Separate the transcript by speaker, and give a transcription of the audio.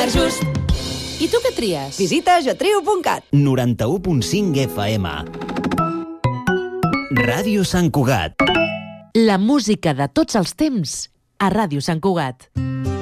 Speaker 1: per just. I tu què tries?
Speaker 2: Visita jotrio.cat.
Speaker 3: 91.5 FM. Ràdio Sant Cugat.
Speaker 4: La música de tots els temps a Ràdio Sant Cugat.